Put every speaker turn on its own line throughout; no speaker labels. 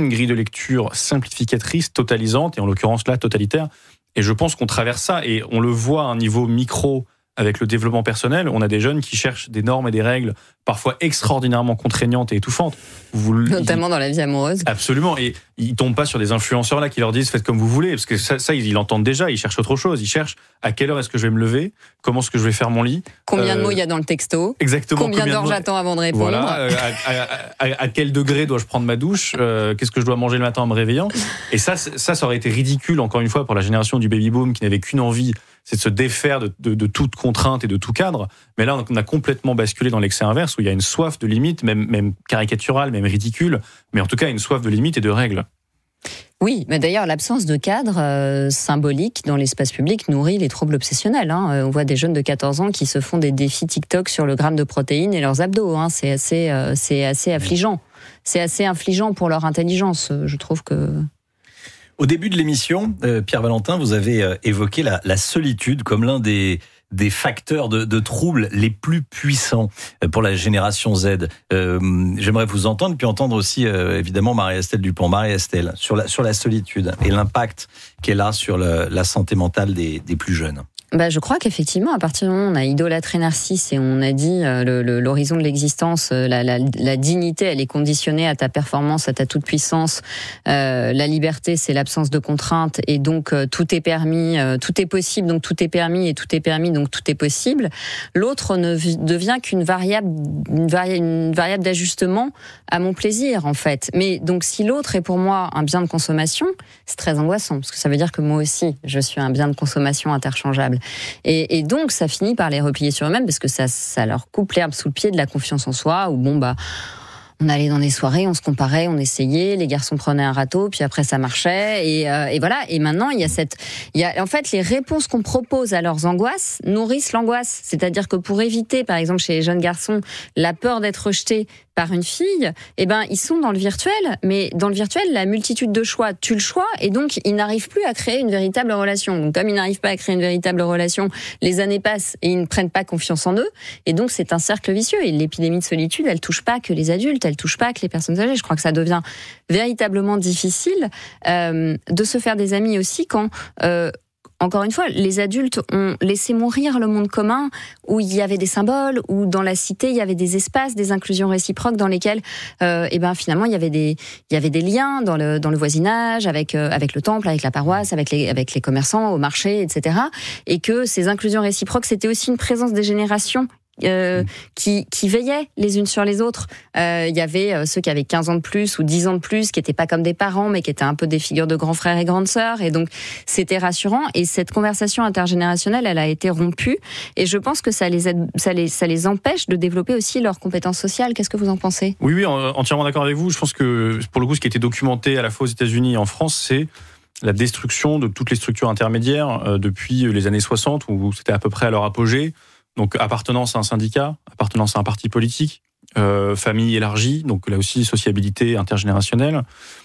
une grille de lecture simplificatrice, totalisante, et en l'occurrence là, totalitaire. Et je pense qu'on traverse ça, et on le voit à un niveau micro avec le développement personnel. On a des jeunes qui cherchent des normes et des règles parfois extraordinairement contraignantes et étouffantes.
Notamment dans la vie amoureuse.
Absolument, et ils tombent pas sur des influenceurs là qui leur disent faites comme vous voulez, parce que ça ils l'entendent déjà, ils cherchent autre chose, ils cherchent à quelle heure est-ce que je vais me lever, comment est-ce que je vais faire mon lit,
combien de mots il y a dans le texto,
exactement,
combien d'heures j'attends avant de répondre,
voilà, à quel degré dois-je prendre ma douche, qu'est-ce que je dois manger le matin en me réveillant, et ça aurait été ridicule encore une fois pour la génération du baby-boom qui n'avait qu'une envie, c'est de se défaire de toute contrainte et de tout cadre. Mais là, on a complètement basculé dans l'excès inverse, où il y a une soif de limite, même caricaturale, même ridicule, mais en tout cas une soif de limite et de règles.
Oui, mais d'ailleurs, l'absence de cadre symbolique dans l'espace public nourrit les troubles obsessionnels. On voit des jeunes de 14 ans qui se font des défis TikTok sur le gramme de protéines et leurs abdos. C'est assez affligeant. C'est assez infligeant pour leur intelligence, je trouve que...
Au début de l'émission, Pierre Valentin, vous avez évoqué la solitude comme l'un des facteurs de troubles les plus puissants pour la génération Z. J'aimerais vous entendre, puis entendre aussi évidemment Marie-Estelle Dupont. Marie-Estelle, sur la solitude et l'impact qu'elle a sur la santé mentale des plus jeunes.
Je crois qu'effectivement, à partir du moment où on a idolâtré Narcisse et on a dit l'horizon de l'existence, la dignité, elle est conditionnée à ta performance, à ta toute puissance. La liberté, c'est l'absence de contraintes et donc tout est permis, tout est possible, donc tout est permis et tout est permis, donc tout est possible. L'autre ne devient qu'une variable d'ajustement à mon plaisir, en fait. Mais donc, si l'autre est pour moi un bien de consommation, c'est très angoissant parce que ça veut dire que moi aussi, je suis un bien de consommation interchangeable. Et donc, ça finit par les replier sur eux-mêmes parce que ça leur coupe l'herbe sous le pied de la confiance en soi, où on allait dans des soirées, on se comparait, on essayait, les garçons prenaient un râteau, puis après ça marchait, et voilà. Et maintenant, il y a en fait les réponses qu'on propose à leurs angoisses nourrissent l'angoisse. C'est-à-dire que pour éviter, par exemple, chez les jeunes garçons, la peur d'être rejeté par une fille, ils sont dans le virtuel, mais dans le virtuel, la multitude de choix tue le choix, et donc ils n'arrivent plus à créer une véritable relation. Donc comme ils n'arrivent pas à créer une véritable relation, les années passent et ils ne prennent pas confiance en eux, et donc c'est un cercle vicieux. Et l'épidémie de solitude, elle touche pas que les adultes, elle touche pas que les personnes âgées. Je crois que ça devient véritablement difficile de se faire des amis aussi quand... Encore une fois, les adultes ont laissé mourir le monde commun où il y avait des symboles, où dans la cité il y avait des espaces, des inclusions réciproques dans lesquels, finalement il y avait des liens dans le voisinage, avec le temple, avec la paroisse, avec les commerçants au marché, etc. Et que ces inclusions réciproques, c'était aussi une présence des générations qui veillaient les unes sur les autres. Il y avait ceux qui avaient 15 ans de plus ou 10 ans de plus, qui n'étaient pas comme des parents, mais qui étaient un peu des figures de grands frères et grandes sœurs. Et donc, c'était rassurant. Et cette conversation intergénérationnelle, elle a été rompue. Et je pense que ça les empêche de développer aussi leurs compétences sociales. Qu'est-ce que vous en pensez ?
Oui, entièrement d'accord avec vous. Je pense que, pour le coup, ce qui a été documenté à la fois aux États-Unis et en France, c'est la destruction de toutes les structures intermédiaires depuis les années 60, où c'était à peu près à leur apogée. Donc appartenance à un syndicat, appartenance à un parti politique, famille élargie, donc là aussi sociabilité intergénérationnelle,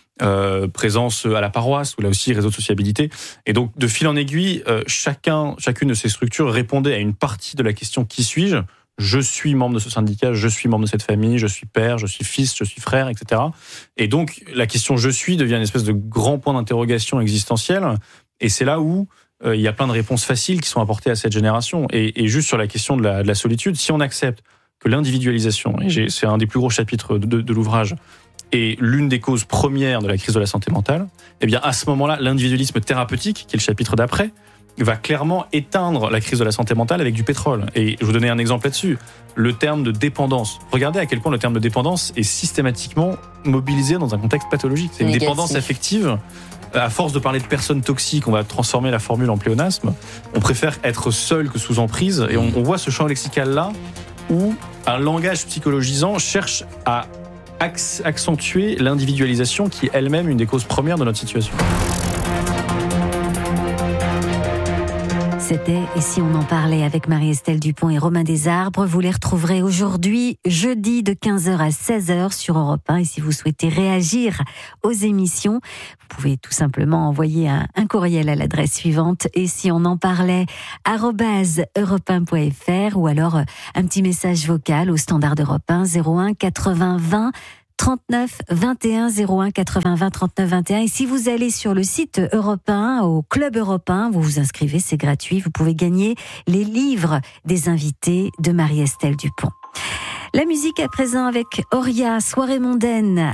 présence à la paroisse, ou là aussi réseau de sociabilité. Et donc de fil en aiguille, chacune de ces structures répondait à une partie de la question « Qui suis-je » ? Je suis membre de ce syndicat, je suis membre de cette famille, je suis père, je suis fils, je suis frère, etc. Et donc la question « Je suis » devient une espèce de grand point d'interrogation existentielle. Et c'est là où il y a plein de réponses faciles qui sont apportées à cette génération. Et juste sur la question de la solitude, si on accepte que l'individualisation, et c'est un des plus gros chapitres de l'ouvrage, est l'une des causes premières de la crise de la santé mentale, eh bien à ce moment-là, l'individualisme thérapeutique, qui est le chapitre d'après, va clairement éteindre la crise de la santé mentale avec du pétrole. Et je vais vous donner un exemple là-dessus. Le terme de dépendance. Regardez à quel point le terme de dépendance est systématiquement mobilisé dans un contexte pathologique. C'est une dépendance affective. À force de parler de personnes toxiques, on va transformer la formule en pléonasme. On préfère être seul que sous emprise. Et on voit ce champ lexical-là où un langage psychologisant cherche à accentuer l'individualisation qui est elle-même une des causes premières de notre situation.
C'était « Et si on en parlait » avec Marie-Estelle Dupont et Romain Desarbres. Vous les retrouverez aujourd'hui, jeudi, de 15h à 16h sur Europe 1. Et si vous souhaitez réagir aux émissions, vous pouvez tout simplement envoyer un courriel à l'adresse suivante « Et si on en parlait » @europe1.fr ou alors un petit message vocal au standard d'Europe 1 01 80 20 39 21 01 80 20 39 21. Et si vous allez sur le site Europe 1, au Club Europe 1, vous vous inscrivez, c'est gratuit. Vous pouvez gagner les livres des invités de Marie-Estelle Dupont. La musique à présent avec Auria, Soirée mondaine.